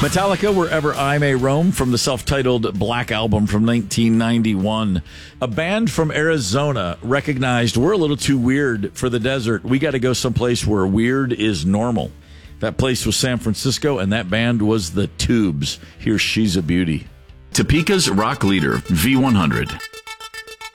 Metallica, Wherever I May Roam, from the self-titled Black Album from 1991. A band from Arizona recognized we're a little too weird for the desert. We got to go someplace where weird is normal. That place was San Francisco, and that band was the Tubes. Here's She's a Beauty. Topeka's rock leader, V100.